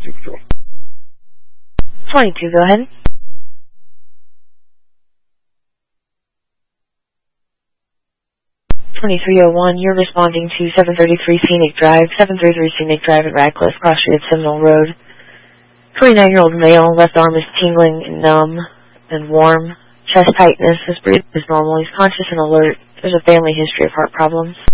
control. 22, go ahead. 2301, you're responding to 733 Scenic Drive, 733 Scenic Drive at Radcliffe, Cross Street at Seminole Road. 29-year-old male, left arm is tingling and numb and warm. Chest tightness, his breathing is normal, he's conscious and alert. There's a family history of heart problems.